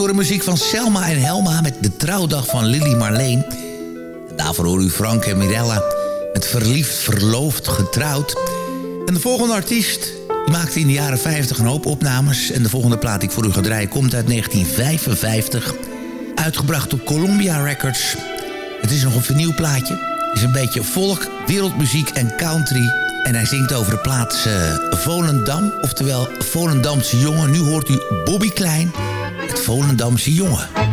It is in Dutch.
Door de muziek van Selma en Helma met De Trouwdag van Lily Marleen. En daarvoor hoor u Frank en Mirella met Verliefd, Verloofd, Getrouwd. En de volgende artiest die maakte in de jaren 50 een hoop opnames. En de volgende plaat die ik voor u ga draaien komt uit 1955. Uitgebracht op Columbia Records. Het is nog een vinylplaatje. Het is een beetje folk, wereldmuziek en country. En hij zingt over de plaats Volendam. Oftewel Volendamse jongen. Nu hoort u Bobby Klein, het Volendamse jongen.